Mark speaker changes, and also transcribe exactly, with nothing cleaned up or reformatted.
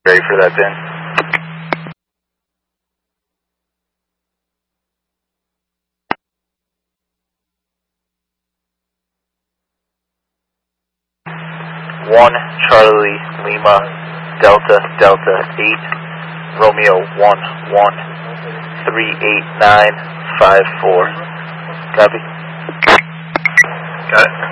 Speaker 1: Ready for that then? One Charlie Lima Delta Delta eight Romeo one one three eight nine five four. Copy. Got it.